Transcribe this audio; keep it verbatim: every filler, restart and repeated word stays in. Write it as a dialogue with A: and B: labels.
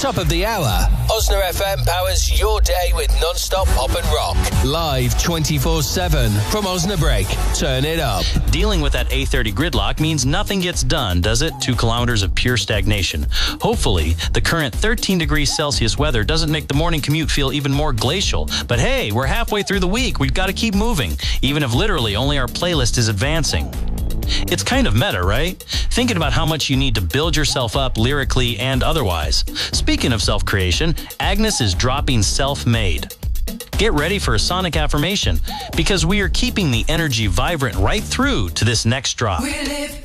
A: Top of the hour. Osna F M powers your day with non-stop pop and rock. Live twenty-four seven from Osnabrück. Turn it up.
B: Dealing with that A thirty gridlock means nothing gets done, does it? Two kilometers of pure stagnation. Hopefully, the current thirteen degrees Celsius weather doesn't make the morning commute feel even more glacial. But hey, we're halfway through the week. We've got to keep moving, even if literally only our playlist is advancing. It's kind of meta, right? Thinking about how much you need to build yourself up lyrically and otherwise. Speaking of self-creation, Agnes is dropping Self-Made. Get ready for a sonic affirmation, because we are keeping the energy vibrant right through to this next drop.